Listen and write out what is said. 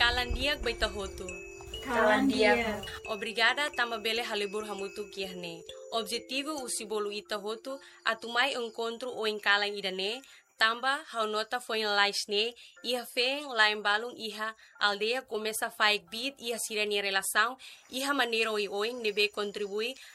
Kalandiak baitahoto. Kalandia. Obrigada tamabele halibur hamutu kiahne. Objetivo o sibolo itahoto atumai encontro o encalang idane. Tamba haunota foi em laisne, iha feng lá em balung iha aldeia começa a fazer bit iha sirene relação, iha maneira oi nebe contribui